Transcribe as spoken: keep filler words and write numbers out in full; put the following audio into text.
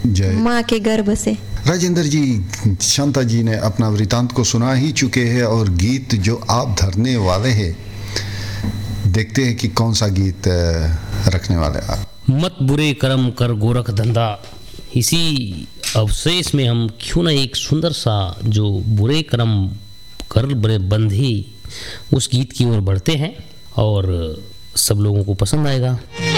जय माँ के गर्भ से। राजेंद्र जी, शांता जी ने अपना वृतांत को सुना ही चुके हैं और गीत जो आप धरने वाले हैं, देखते हैं कि कौन सा गीत रखने वाले आप। मत बुरे कर्म कर गोरख धंधा, इसी अवशेष में हम क्यों ना एक सुंदर सा जो बुरे कर्म कर बड़े बंधे उस गीत की ओर बढ़ते हैं और सब लोगों को पसंद आएगा।